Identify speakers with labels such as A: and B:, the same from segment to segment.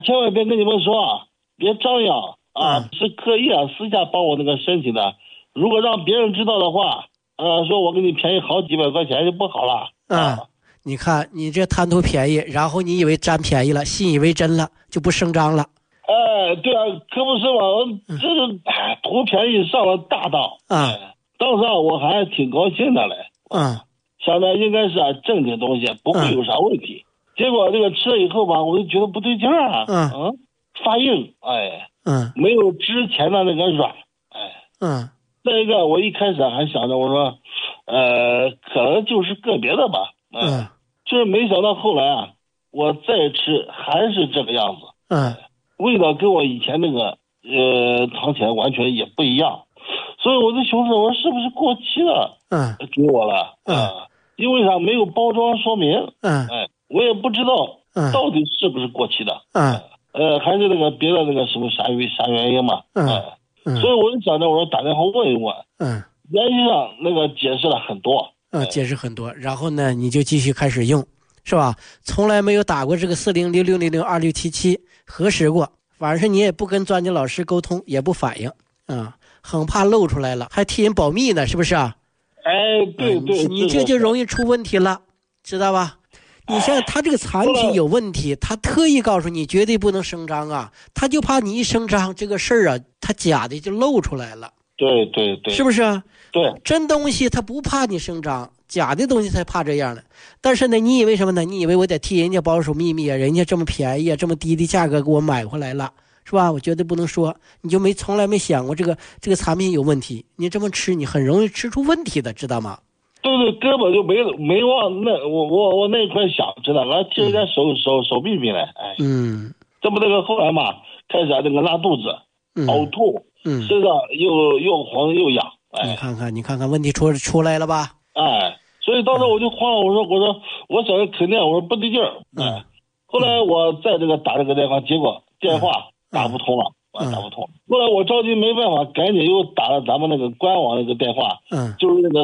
A: 千万别跟你们说啊，别张扬啊，是刻意私下帮我那个申请的。如果让别人知道的话，说我给你便宜好几百块钱就不好了。
B: 你看你这贪图便宜，然后你以为占便宜了，信以为真了，就不声张了。
A: 对啊，可不是嘛，这是图便宜上了大当。当时我还挺高兴的嘞。想着应该是正经东西，不会有啥问题。结果这个吃了以后吧，我就觉得不对劲儿发硬，没有之前的那个软，再一个，我一开始还想着我说，可能就是个别的吧，就是没想到后来我再吃还是这个样子，味道跟我以前那个糖甜完全也不一样，所以我就寻思我是不是过期了，给我了，因为啥没有包装说明，我也不知道到底是不是过期的，还是那个别的那个什么啥原因嘛，所以我就想着我说打电话问一问，联系上那个解释了很多，
B: 解释很多，然后呢你就继续开始用，是吧？从来没有打过这个4066002677核实过，反正你也不跟专家老师沟通，也不反应很怕露出来了，还替人保密呢，是不是啊？
A: 对，
B: 你这就容易出问题了，知道吧？你像他这个产品有问题，他特意告诉你绝对不能声张他就怕你一声张这个事儿他假的就露出来了。
A: 对，
B: 是不是？
A: 对，
B: 真东西他不怕你声张，假的东西才怕这样的。但是呢，你以为什么呢？你以为我得替人家保守秘密人家这么便宜这么低的价格给我买回来了，是吧？我绝对不能说，你就从来没想过这个产品有问题，你这么吃你很容易吃出问题的，知道吗？
A: 对，根本就没往那我那一块想，知道吧？替人家守秘密来，这不那个后来嘛，开始那个拉肚子，呕吐，身上又黄又痒，
B: 你看看问题出来了吧？
A: 所以当时我就慌了，我说我想着肯定我说不对劲儿，后来我在这个打这个电话，结果电话打不通了。打不通，后来我着急没办法，赶紧又打了咱们那个官网那个电话，就是那个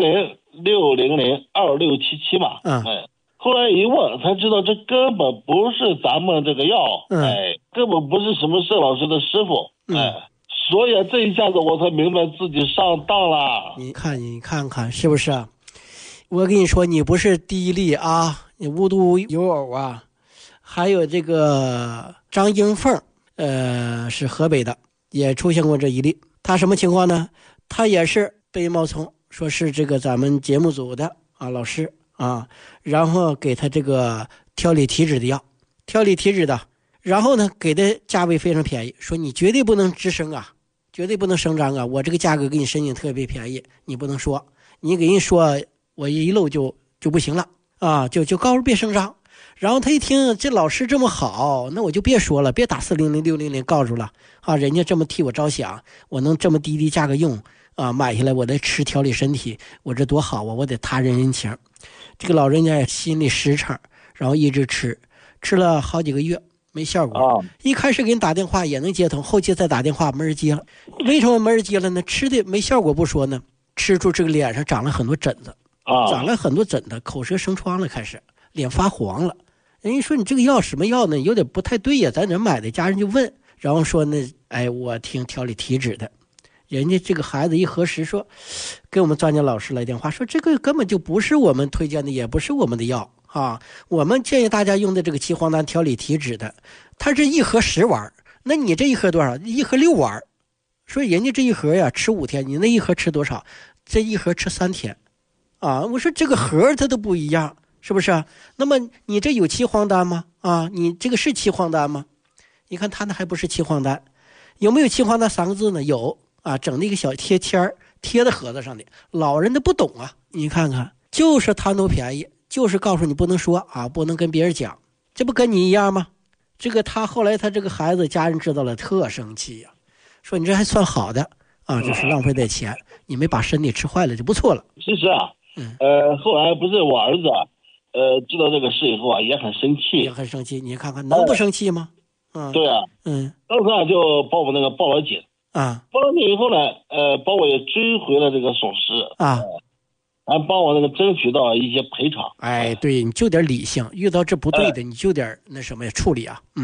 A: 400-600-2677嘛，后来一问才知道这根本不是咱们这个药，根本不是什么盛老师的师傅，所以这一下子我才明白自己上当了。
B: 你看看是不是？我跟你说，你不是第一例你无独有偶还有这个张英凤。是河北的，也出现过这一例。他什么情况呢？他也是被冒充说是这个咱们节目组的老师然后给他这个调理体脂的药，然后呢给的价位非常便宜，说你绝对不能吱声绝对不能声张我这个价格给你申请特别便宜，你不能说，你给人说我一漏就不行了就告诉别声张。然后他一听这老师这么好，那我就别说了，别打400-600告诉了人家这么替我着想，我能这么低的价格用买下来，我得吃调理身体，我这多好我得他人情。这个老人家也心里实诚，然后一直吃了好几个月没效果一开始给你打电话也能接通，后期再打电话没人接了。为什么没人接了呢？吃的没效果不说呢，吃出这个脸上长了很多疹子口舌生疮了，开始脸发黄了。人家说你这个药什么药呢？有点不太对呀，咱哪买的？家人就问，然后说呢，我听调理体脂的，人家这个孩子一核实说，给我们专家老师来电话说，这个根本就不是我们推荐的，也不是我们的药我们建议大家用的这个岐黄丹调理体脂的，它是一盒10丸，那你这一盒多少？一盒6丸，说人家这一盒吃5天，你那一盒吃多少？这一盒吃3天我说这个盒它都不一样。是不是那么你这有岐黄丹吗？你这个是岐黄丹吗？你看他那还不是岐黄丹，有没有岐黄丹3个字呢？有整那个小贴签贴在盒子上的，老人都不懂你看看，就是贪图便宜，就是告诉你不能说不能跟别人讲，这不跟你一样吗？这个他后来他这个孩子家人知道了特生气说你这还算好的就是浪费点钱，你没把身体吃坏了就不错了。
A: 其实后来不是我儿子知道这个事以后也很生气，
B: 你看看能不生气吗？
A: 对当时就帮我那个报了警报了警以后呢帮我也追回了这个损失还帮我那个争取到一些赔偿。
B: 对，你就点理性，遇到这不对的你就点那什么呀处理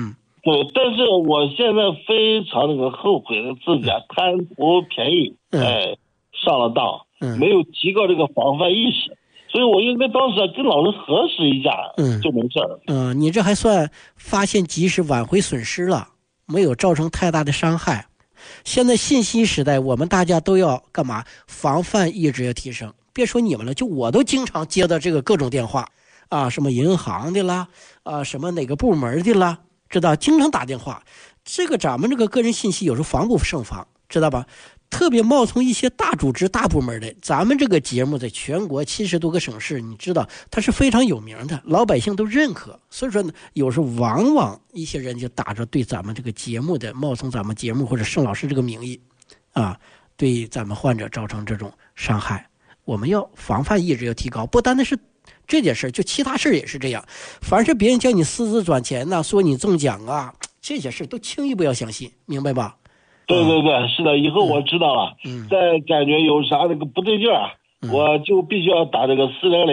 A: 对，但是我现在非常那个后悔的自己贪图便宜，上了当，没有提高这个防范意识，所以我应该当时跟老师核实一下，就没事了。
B: 你这还算发现及时，挽回损失了，没有造成太大的伤害。现在信息时代，我们大家都要干嘛？防范意识要提升。别说你们了，就我都经常接到这个各种电话啊，什么银行的啦，什么哪个部门的啦，知道？经常打电话。这个咱们这个个人信息有时候防不胜防，知道吧？特别冒充一些大组织大部门的，咱们这个节目在全国70多个省市，你知道它是非常有名的，老百姓都认可。所以说呢，有时候往往一些人就打着对咱们这个节目的冒充咱们节目或者盛老师这个名义啊，对咱们患者造成这种伤害。我们要防范意识要提高，不单单是这件事，就其他事也是这样。凡是别人叫你私自转钱呐，说你中奖啊，这些事都轻易不要相信，明白吧？
A: 对，是的，以后我知道了。再感觉有啥那个不对劲我就必须要打这个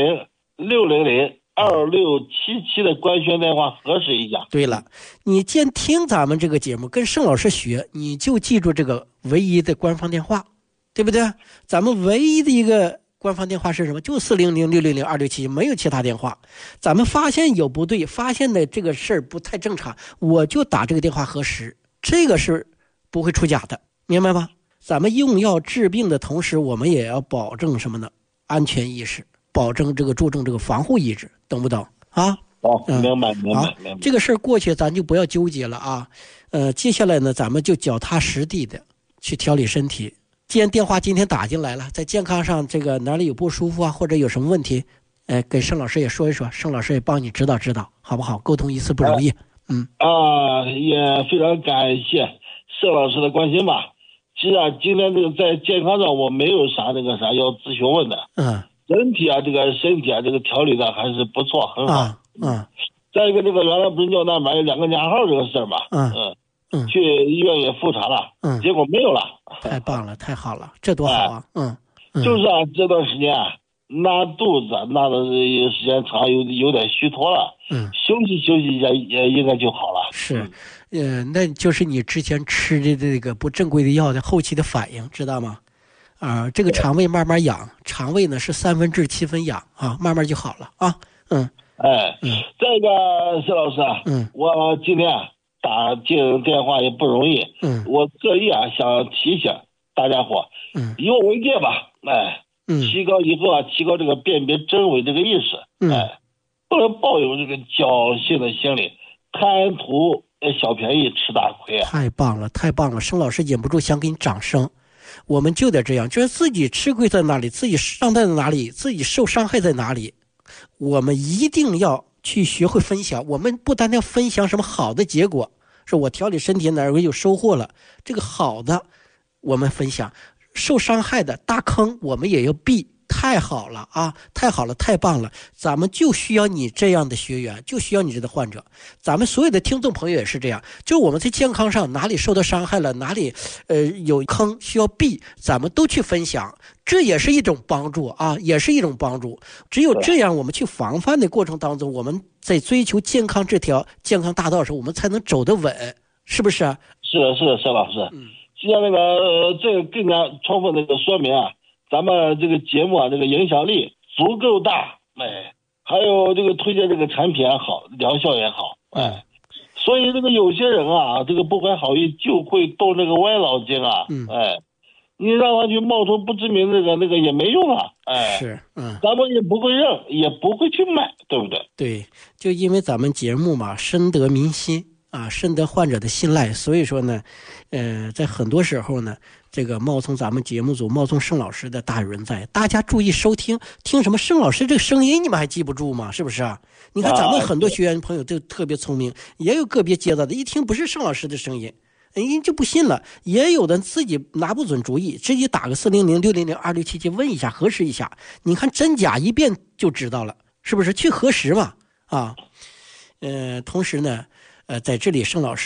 A: 400-600-2677的官宣电话核实一下。
B: 对了，你既然听咱们这个节目跟盛老师学，你就记住这个唯一的官方电话，对不对？咱们唯一的一个官方电话是什么？就400-600-2677，没有其他电话。咱们发现有不对，发现的这个事儿不太正常，我就打这个电话核实，这个是不会出假的，明白吗？咱们用药治病的同时，我们也要保证什么呢？安全意识，保证这个注重这个防护意识，懂不懂啊？
A: 明白。
B: 这个事儿过去咱就不要纠结了啊。接下来呢，咱们就脚踏实地的去调理身体。既然电话今天打进来了，在健康上这个哪里有不舒服或者有什么问题，给盛老师也说一说，盛老师也帮你指导指导，好不好？沟通一次不容易。
A: 也非常感谢盛老师的关心吧。其实今天这个在健康上我没有啥要咨询问的。整体这个身体这个调理的还是不错，很好。再一个这个原来不是尿蛋白有2个加号这个事儿嘛，去医院也复查了，结果没有了。
B: 太棒了，太好了，这多好啊！
A: 就是这段时间拉肚子拉的时间长，有点虚脱了，休息一下也应该就好了。
B: 是，那就是你之前吃的这个不正规的药的后期的反应，知道吗？这个肠胃慢慢养，肠胃呢是7/3养啊，慢慢就好了啊。
A: 这个施老师我今天打进电话也不容易，我特意想提醒大家伙，以我为戒吧，提高以后提高这个辨别真伪这个意识，不能抱有这个侥幸的心理，贪图小便宜吃大亏
B: 太棒了，太棒了！盛老师忍不住想给你掌声。我们就得这样，就是自己吃亏在哪里，自己上当在哪里，自己受伤害在哪里，我们一定要去学会分享。我们不单单要分享什么好的结果，说我调理身体哪儿有收获了，这个好的我们分享，受伤害的大坑我们也要避。太好了啊，太好了，太棒了！咱们就需要你这样的学员，就需要你这样的患者。咱们所有的听众朋友也是这样，就我们在健康上哪里受到伤害了，哪里有坑需要避，咱们都去分享，这也是一种帮助啊，也是一种帮助。只有这样，我们去防范的过程当中，我们在追求健康这条健康大道上，我们才能走得稳，是不是？
A: 是的，佘老师。就像这个更加充分的说明咱们这个节目这个影响力足够大，还有这个推荐这个产品也好，疗效也好，所以这个有些人这个不怀好意就会动这个歪脑筋你让他去冒充不知名那个也没用
B: 是，
A: 咱们也不会认，也不会去买，对不对？
B: 对，就因为咱们节目嘛，深得民心深得患者的信赖，所以说呢，在很多时候呢，这个冒充咱们节目组冒充盛老师的大有人在。大家注意收听，听什么盛老师这个声音，你们还记不住吗？是不是你看咱们很多学员朋友都特别聪明，也有个别接到的，一听不是盛老师的声音，人就不信了。也有的自己拿不准主意，直接打个400-600-2677问一下，核实一下，你看真假一遍就知道了，是不是？去核实嘛同时呢。在这里盛老师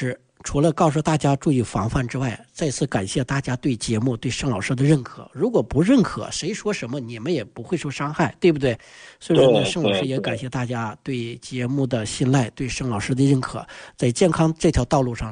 B: 除了告诉大家注意防范之外，再次感谢大家对节目对盛老师的认可。如果不认可，谁说什么你们也不会受伤害，对不对？所以说呢，盛老师也感谢大家对节目的信赖，对盛老师的认可，在健康这条道路上